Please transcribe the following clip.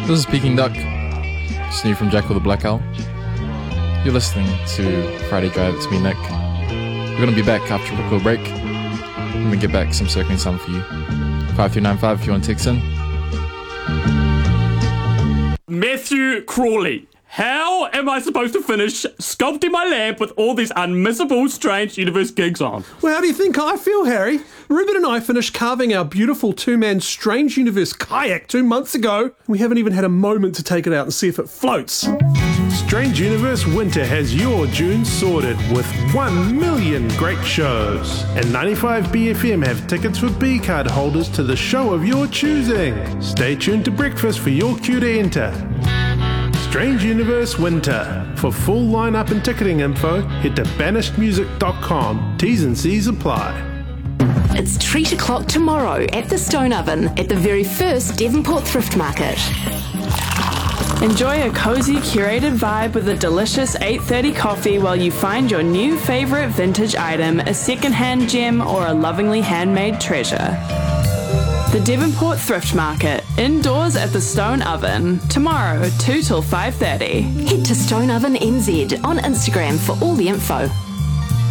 This is Peking Duck. It's new from Jackal the Black Owl. You're listening to Friday Drive. It's me, Nick. We're going to be back after a little break. When we get back, some circling some for you. 5395 if you want to text in. Matthew Crawley. How am I supposed to finish sculpting my lamp with all these unmissable Strange Universe gigs on? Well, how do you think I feel, Harry? Ruben and I finished carving our beautiful two-man Strange Universe kayak 2 months ago. We haven't even had a moment to take it out and see if it floats. Strange Universe Winter has your June sorted with 1 million great shows. And 95BFM have tickets for B-card holders to the show of your choosing. Stay tuned to breakfast for your cue to enter. Strange Universe Winter. For full lineup and ticketing info, head to banishedmusic.com. T's and C's apply. It's treat o'clock tomorrow at the Stone Oven at the very first Devonport Thrift Market. Enjoy a cozy, curated vibe with a delicious 8:30 coffee while you find your new favourite vintage item, a second-hand gem or a lovingly handmade treasure. The Devonport Thrift Market, indoors at the Stone Oven, tomorrow 2 till 5:30. Head to Stone Oven NZ on Instagram for all the info.